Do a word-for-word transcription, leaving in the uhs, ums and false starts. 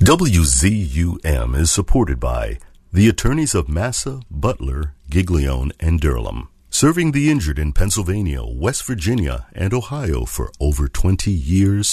W Z U M is supported by the attorneys of Massa, Butler, Giglione, and Durham, serving the injured in Pennsylvania, West Virginia, and Ohio for over twenty years.